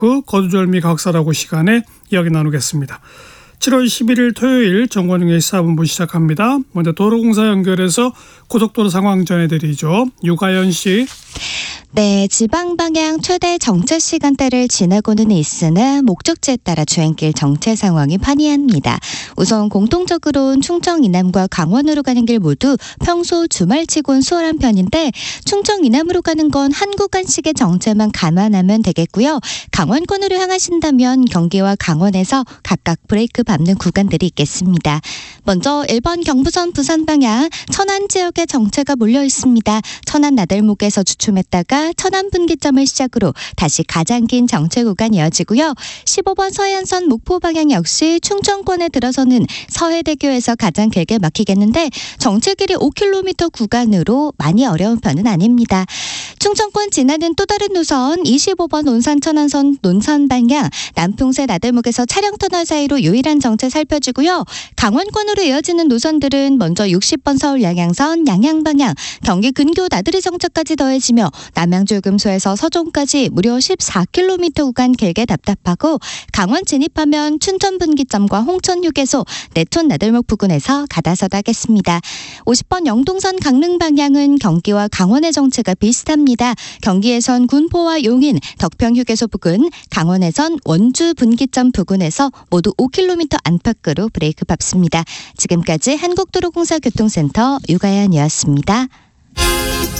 그 거두절미 각설하고 시간에 이야기 나누겠습니다. 7월 11일 토요일 정권영의 시사본부 시작합니다. 먼저 도로공사 연결해서 고속도로 상황 전해드리죠. 유가연 씨. 네, 지방 방향 최대 정체 시간대를 지나고는 있으나 목적지에 따라 주행길 정체 상황이 판이합니다. 우선 공통적으로는 충청 이남과 강원으로 가는 길 모두 평소 주말치곤 수월한 편인데 충청 이남으로 가는 건 한 구간씩의 정체만 감안하면 되겠고요. 강원권으로 향하신다면 경기와 강원에서 각각 브레이크 밟는 구간들이 있겠습니다. 먼저 1번 경부선 부산 방향 천안 지역에 정체가 몰려 있습니다. 천안 나들목에서 주춤했다가 천안 분기점을 시작으로 다시 가장 긴 정체 구간 이어지고요. 15번 서해안선 목포 방향 역시 충청권에 들어서는 서해대교에서 가장 길게 막히겠는데 정체 길이 5km 구간으로 많이 어려운 편은 아닙니다. 충청권 지나는 또 다른 노선 25번 온산 천안선 논산 방향 남풍새 나들목에서 차량 터널 사이로 유일한 정체 살펴지고요. 강원권으로 이어지는 노선들은 먼저 60번 서울 양양선 양양 방향 경기 근교 나들이 정체까지 더해지며 남양주-요금소에서 서종까지 무려 14km 구간 길게 답답하고 강원 진입하면 춘천 분기점과 홍천 휴게소 내촌 나들목 부근에서 가다서다하겠습니다. 50번 영동선 강릉 방향은 경기와 강원의 정체가 비슷합니다. 경기에선 군포와 용인 덕평 휴게소 부근, 강원에선 원주 분기점 부근에서 모두 5km 안팎으로 브레이크 밟습니다. 지금까지 한국도로공사 교통센터 유가연이었습니다.